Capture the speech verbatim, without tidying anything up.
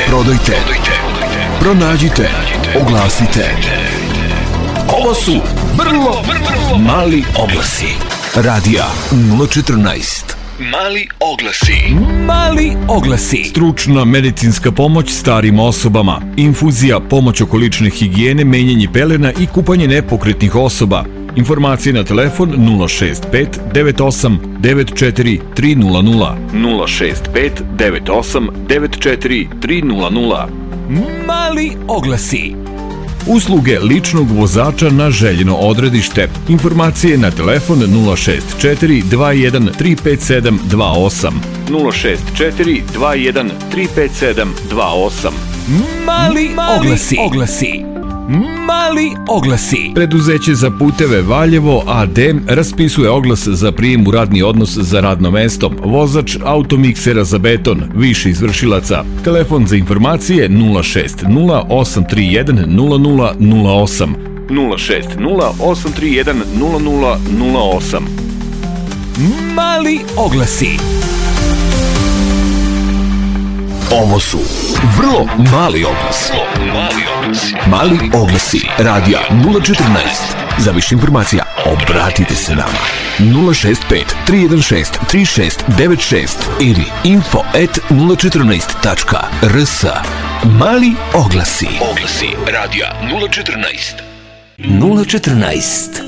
prodajte, pronađite, oglasite. Ovo su vrlo, vrlo mali oglasi. Radija nula četrnaest. Mali oglasi. Mali oglasi. Stručna medicinska pomoć starim osobama. Infuzija, pomoć oko lične higijene, menjanje pelena i kupanje nepokretnih osoba. Informacije na telefon nula šest pet devet osam devet četiri tri nula nula. nula šest pet devet osam devet četiri tri nula nula. Mali oglasi. Usluge ličnog vozača na željeno odredište. Informacije na telefon nula šest četiri dva jedan tri pet sedam dva osam. nula šest četiri dva jedan tri pet sedam dva osam. Mali, Mali oglasi. oglasi. Mali oglasi. Preduzeće za puteve Valjevo A D raspisuje oglas za prijem u radni odnos za radno mesto. Vozač automiksera za beton, više izvršilaca. Telefon za informacije nula šest nula osam tri jedan nula nula nula osam. nula šest nula osam tri jedan nula nula nula osam. Mali oglasi. Ovo su vrlo mali oglasi. Mali oglasi. Mali oglasi. Radija nula četrnaest. Za više informacija obratite se nama. nula šest pet tri jedan šest tri šest devet šest ili info at nula četrnaest tačka r s. Mali oglasi. Oglasi. Radija nula četrnaest. nula četrnaest.